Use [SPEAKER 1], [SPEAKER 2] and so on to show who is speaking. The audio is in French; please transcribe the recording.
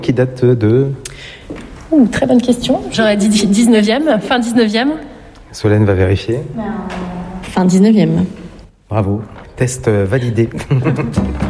[SPEAKER 1] qui date de...
[SPEAKER 2] Très bonne question. J'aurais dit 19e, fin 19e.
[SPEAKER 1] Solène va vérifier.
[SPEAKER 3] Fin 19e.
[SPEAKER 1] Bravo. Test validé.